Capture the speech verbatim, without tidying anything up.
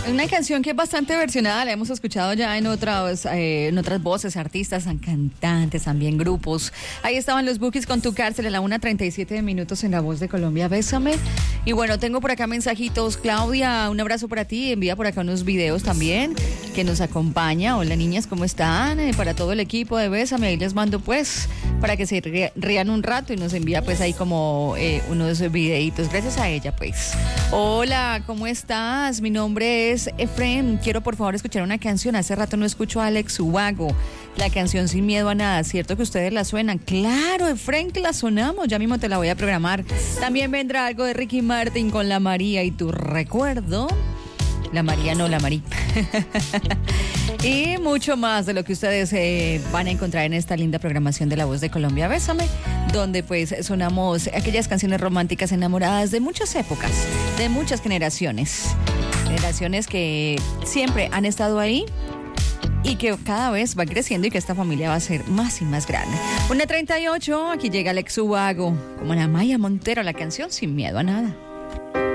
Una canción que es bastante versionada, la hemos escuchado ya en otras, eh, en otras voces, artistas, cantantes, también grupos. Ahí estaban los Bukis con Tu Cárcel a la una treinta y siete minutos en La Voz de Colombia, Bésame. Y bueno, tengo por acá mensajitos. Claudia, un abrazo para ti, envía por acá unos videos también que nos acompaña. Hola niñas, ¿cómo están? Eh, para todo el equipo de Bésame, ahí les mando pues para que se rían un rato y nos envía pues ahí como eh, unos videitos. Gracias a ella pues. Hola, ¿cómo estás? Mi nombre es Efren, quiero por favor escuchar una canción. Hace rato no escucho a Alex Ubago, la canción Sin Miedo a Nada. ¿Cierto que ustedes la suenan? Claro, Efren, que la sonamos, ya mismo te la voy a programar. También vendrá algo de Ricky Martin con La María y Tu Recuerdo. La María no, la Marí. Y mucho más de lo que ustedes eh, van a encontrar en esta linda programación de La Voz de Colombia, Bésame, donde pues sonamos aquellas canciones románticas enamoradas de muchas épocas, de muchas generaciones. Generaciones que siempre han estado ahí y que cada vez va creciendo y que esta familia va a ser más y más grande. una treinta y ocho, aquí llega Alex Ubago, como Ana Maya Montero, la canción Sin Miedo a Nada.